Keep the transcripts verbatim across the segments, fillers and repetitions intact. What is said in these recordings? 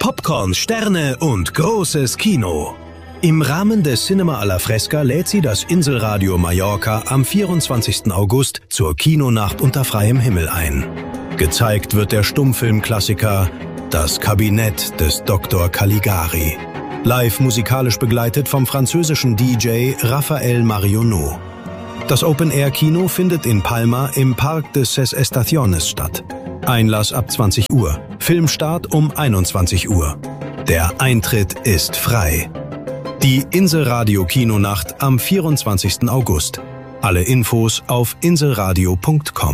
Popcorn, Sterne und großes Kino. Im Rahmen des Cinema alla Fresca lädt sie das Inselradio Mallorca am vierundzwanzigsten August zur Kinonacht unter freiem Himmel ein. Gezeigt wird der Stummfilmklassiker Das Kabinett des Doktor Caligari. Live musikalisch begleitet vom französischen D J Raphael Marionneau. Das Open-Air-Kino findet in Palma im Parque de Ses Estaciones statt. Einlass ab zwanzig Uhr. Filmstart um einundzwanzig Uhr. Der Eintritt ist frei. Die Inselradio-Kinonacht am vierundzwanzigsten August. Alle Infos auf inselradio punkt com.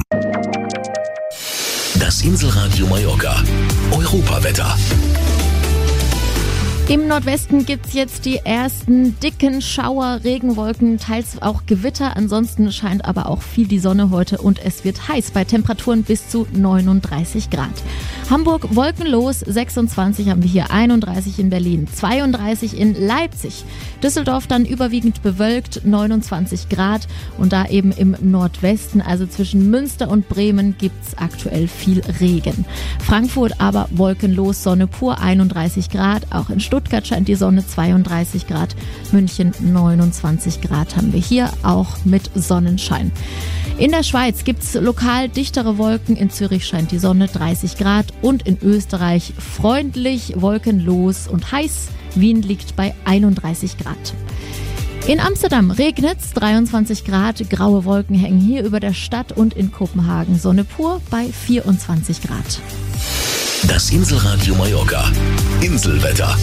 Das Inselradio Mallorca. Europawetter. Im Nordwesten gibt's jetzt die ersten dicken Schauer, Regenwolken, teils auch Gewitter. Ansonsten scheint aber auch viel die Sonne heute und es wird heiß bei Temperaturen bis zu neununddreißig Grad. Hamburg wolkenlos, sechsundzwanzig haben wir hier, einunddreißig in Berlin, zweiunddreißig in Leipzig. Düsseldorf dann überwiegend bewölkt, neunundzwanzig Grad und da eben im Nordwesten, also zwischen Münster und Bremen, gibt's aktuell viel Regen. Frankfurt aber wolkenlos, Sonne pur, einunddreißig Grad, auch in Stuttgart scheint die Sonne, zweiunddreißig Grad, München neunundzwanzig Grad haben wir hier, auch mit Sonnenschein. In der Schweiz gibt's lokal dichtere Wolken, in Zürich scheint die Sonne, dreißig Grad und in Österreich freundlich, wolkenlos und heiß. Wien liegt bei einunddreißig Grad. In Amsterdam regnet's, dreiundzwanzig Grad, graue Wolken hängen hier über der Stadt und in Kopenhagen Sonne pur bei vierundzwanzig Grad. Das Inselradio Mallorca. Inselwetter.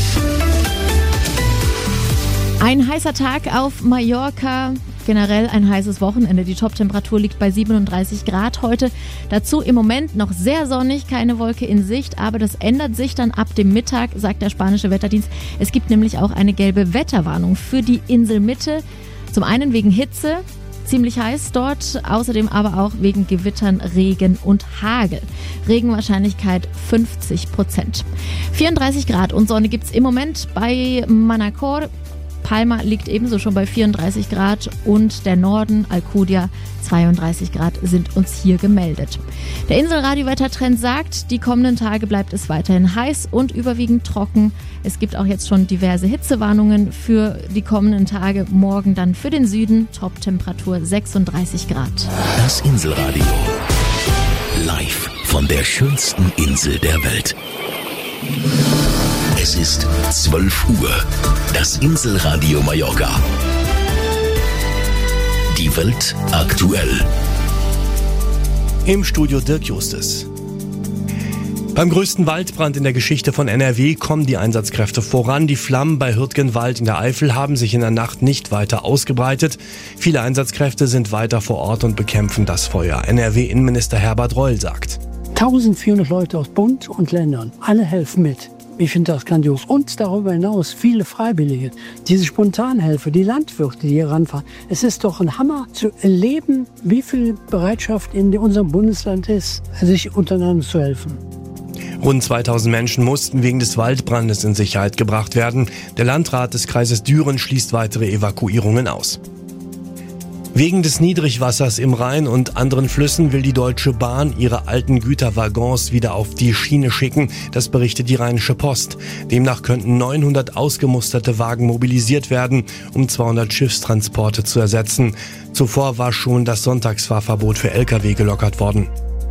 Ein heißer Tag auf Mallorca, generell ein heißes Wochenende. Die Toptemperatur liegt bei siebenunddreißig Grad heute. Dazu im Moment noch sehr sonnig, keine Wolke in Sicht, aber das ändert sich dann ab dem Mittag, sagt der spanische Wetterdienst. Es gibt nämlich auch eine gelbe Wetterwarnung für die Inselmitte. Zum einen wegen Hitze, ziemlich heiß dort, außerdem aber auch wegen Gewittern, Regen und Hagel. Regenwahrscheinlichkeit fünfzig Prozent. vierunddreißig Grad und Sonne gibt's im Moment bei Manacor. Palma liegt ebenso schon bei vierunddreißig Grad und der Norden, Alcudia, zweiunddreißig Grad sind uns hier gemeldet. Der Inselradio-Wettertrend sagt, die kommenden Tage bleibt es weiterhin heiß und überwiegend trocken. Es gibt auch jetzt schon diverse Hitzewarnungen für die kommenden Tage. Morgen dann für den Süden, Toptemperatur sechsunddreißig Grad. Das Inselradio. Live von der schönsten Insel der Welt. Es ist zwölf Uhr. Das Inselradio Mallorca. Die Welt aktuell. Im Studio Dirk Justus. Beim größten Waldbrand in der Geschichte von N R W kommen die Einsatzkräfte voran. Die Flammen bei Hürtgenwald in der Eifel haben sich in der Nacht nicht weiter ausgebreitet. Viele Einsatzkräfte sind weiter vor Ort und bekämpfen das Feuer. N R W-Innenminister Herbert Reul sagt: eintausendvierhundert Leute aus Bund und Ländern, alle helfen mit. Ich finde das grandios. Und darüber hinaus viele Freiwillige, diese Spontanhelfer, die Landwirte, die hier ranfahren. Es ist doch ein Hammer zu erleben, wie viel Bereitschaft in unserem Bundesland ist, sich untereinander zu helfen. Rund zweitausend Menschen mussten wegen des Waldbrandes in Sicherheit gebracht werden. Der Landrat des Kreises Düren schließt weitere Evakuierungen aus. Wegen des Niedrigwassers im Rhein und anderen Flüssen will die Deutsche Bahn ihre alten Güterwaggons wieder auf die Schiene schicken. Das berichtet die Rheinische Post. Demnach könnten neunhundert ausgemusterte Wagen mobilisiert werden, um zweihundert Schiffstransporte zu ersetzen. Zuvor war schon das Sonntagsfahrverbot für L K W gelockert worden.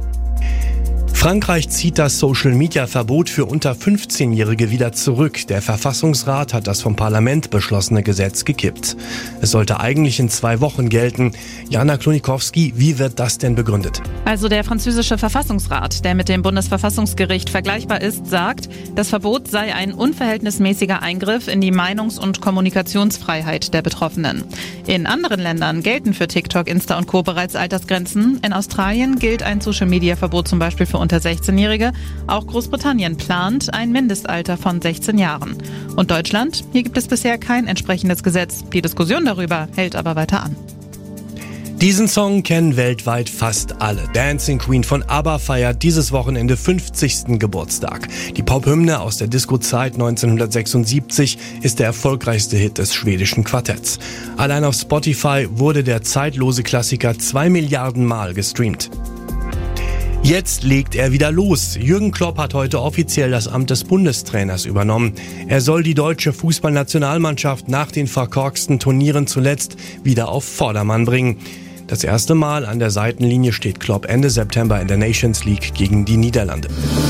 Frankreich zieht das Social-Media-Verbot für unter fünfzehnjährige wieder zurück. Der Verfassungsrat hat das vom Parlament beschlossene Gesetz gekippt. Es sollte eigentlich in zwei Wochen gelten. Jana Klonikowski, wie wird das denn begründet? Also der französische Verfassungsrat, der mit dem Bundesverfassungsgericht vergleichbar ist, sagt, das Verbot sei ein unverhältnismäßiger Eingriff in die Meinungs- und Kommunikationsfreiheit der Betroffenen. In anderen Ländern gelten für TikTok, Insta und Co. bereits Altersgrenzen. In Australien gilt ein Social-Media-Verbot zum Beispiel für unter sechzehnjährige. Auch Großbritannien plant ein Mindestalter von sechzehn Jahren. Und Deutschland? Hier gibt es bisher kein entsprechendes Gesetz. Die Diskussion darüber hält aber weiter an. Diesen Song kennen weltweit fast alle. Dancing Queen von ABBA feiert dieses Wochenende fünfzigsten Geburtstag. Die Pophymne aus der Disco-Zeit neunzehnhundertsechsundsiebzig ist der erfolgreichste Hit des schwedischen Quartetts. Allein auf Spotify wurde der zeitlose Klassiker zwei Milliarden Mal gestreamt. Jetzt legt er wieder los. Jürgen Klopp hat heute offiziell das Amt des Bundestrainers übernommen. Er soll die deutsche Fußballnationalmannschaft nach den verkorksten Turnieren zuletzt wieder auf Vordermann bringen. Das erste Mal an der Seitenlinie steht Klopp Ende September in der Nations League gegen die Niederlande.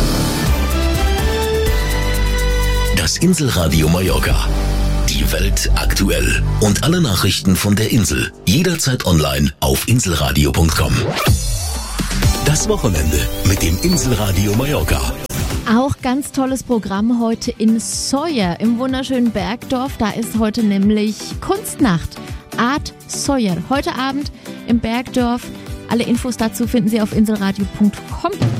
Das Inselradio Mallorca. Die Welt aktuell. Und alle Nachrichten von der Insel. Jederzeit online auf inselradio punkt com. Das Wochenende mit dem Inselradio Mallorca. Auch ganz tolles Programm heute in Sóller im wunderschönen Bergdorf. Da ist heute nämlich Kunstnacht. Art Sóller. Heute Abend im Bergdorf. Alle Infos dazu finden Sie auf inselradio punkt com.